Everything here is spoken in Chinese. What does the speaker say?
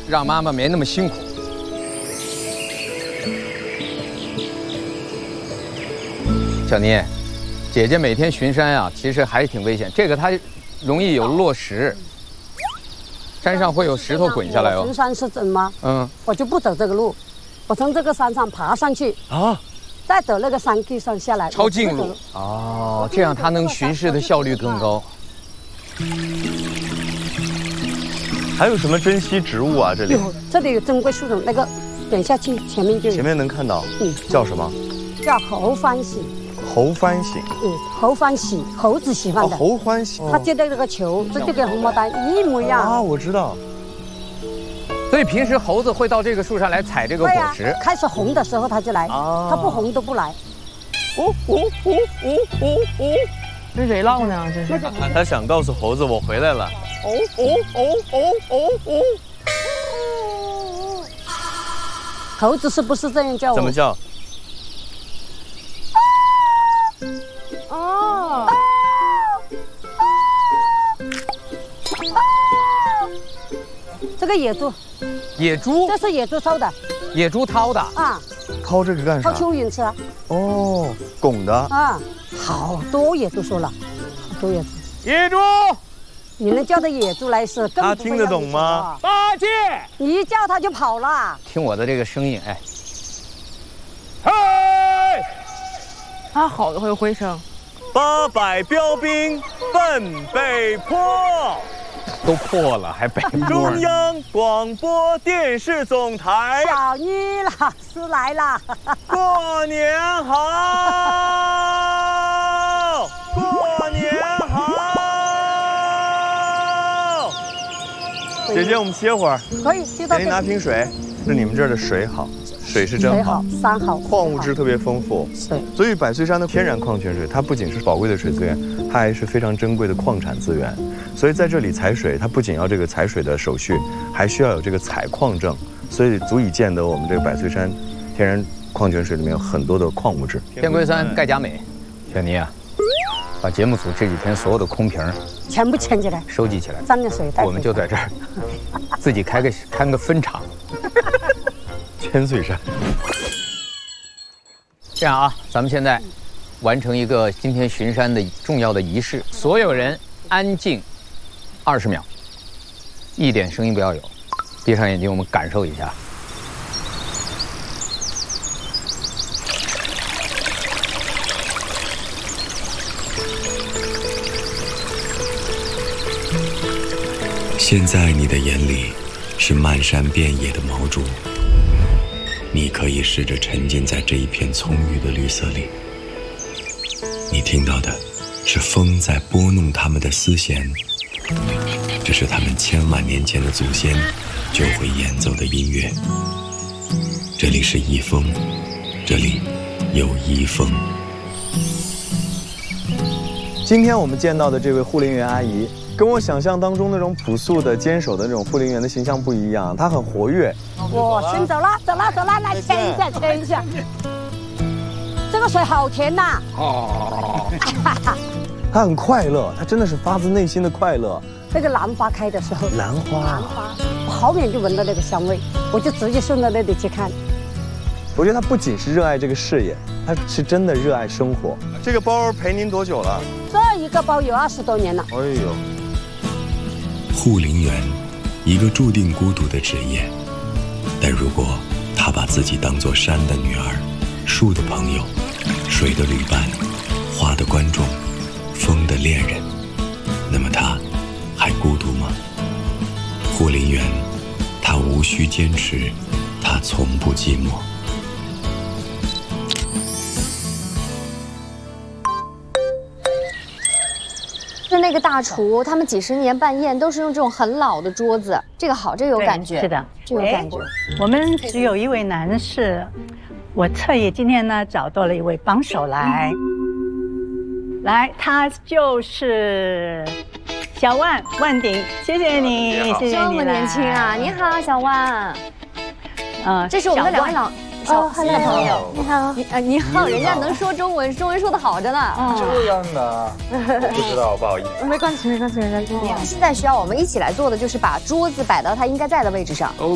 让妈妈没那么辛苦。小妮，姐姐每天巡山啊，其实还是挺危险。这个它容易有落石，山上会有石头滚下来哦。 巡山是怎么？我就不走这个路，我从这个山上爬上去啊，再走那个山壁上下来。 抄近路哦，这样它能巡视的效率更高。 还有什么珍稀植物啊？这里有，这里有珍贵树种，那个点下去前面就有。 前面能看到，叫什么？ 叫猴欢喜。 猴欢喜， 猴欢喜，猴子喜欢的。 猴欢喜， 他接的那个球，这就跟红毛丹一模一样啊！我知道。 所以平时猴子会到这个树上来采这个果实。 开始红的时候它就来，它不红都不来。 这谁唠呢？这是他想告诉猴子我回来了。 猴子是不是这样叫我？ 怎么叫？ 哦。这个野猪。 野猪？ 这是野猪偷的。 野猪掏的啊？ 掏这个干啥？ 掏蚯蚓吃啊。 哦，拱的啊，好多野猪说了，好多野猪。 野猪， 你能叫的野猪来是？ 他听得懂吗？ 八戒， 你一叫他就跑了。 听我的这个声音，哎， 嘿，啊，好的，会有回声。 800标兵奔北坡。 都破了还北坡。 中央广播电视总台， 小妮老师来了， 过年好，过年好。姐姐，我们歇会儿。 可以， 给您拿瓶水。是你们这儿的水好，水是真好， 山好， 矿物质特别丰富。 对， 所以百岁山的天然矿泉水，它不仅是宝贵的水资源，它还是非常珍贵的矿产资源。所以在这里采水，它不仅要这个采水的手续，还需要有这个采矿证，所以足以见得我们这个百岁山天然矿泉水里面有很多的矿物质。 天圭酸、钙钾镁，小妮啊，把节目组这几天所有的空瓶全部牵起来， 收集起来， 沾点水， 我们就在这儿自己开个分厂。 千岁山。 这样啊，咱们现在完成一个今天巡山的重要的仪式，所有人安静20秒，一点声音不要有，闭上眼睛，我们感受一下。 现在你的眼里是漫山遍野的毛竹，你可以试着沉浸在这一片葱郁的绿色里。你听到的是风在拨弄它们的丝弦，这是他们千万年前的祖先就会演奏的音乐。这里是一峰，这里有一峰。 今天我们见到的这位护林员阿姨，跟我想象当中那种朴素的坚守的那种护林员的形象不一样，她很活跃。 我先走了，来牵一下。这个水好甜呐！哦， 她很快乐，她真的是发自内心的快乐。 这个兰花开的时候， 兰花， 我好远就闻到那个香味，我就直接顺到那里去看。 我觉得她不仅是热爱这个事业，她是真的热爱生活。这个包陪您多久了？ 这一个包有20多年了。 哎呦， 护林员，一个注定孤独的职业，但如果他把自己当作山的女儿、树的朋友、水的旅伴、花的观众、风的恋人，那么他还孤独吗？护林员，他无需坚持，他从不寂寞。 是那个大厨，他们几十年办宴都是用这种很老的桌子，这个好，这个有感觉。 是的， 这个有感觉。 我们只有一位男士，我特意今天呢找到了一位帮手来，他就是小万鼎，谢谢你，谢谢你这么年轻啊！你好，小万。这是我们的2位老朋友。你好，你好，人家能说中文，中文说的好着呢。 这样的，不知道，不好意思。 没关系，人家今天现在需要我们一起来做的就是把桌子摆到它应该在的位置上。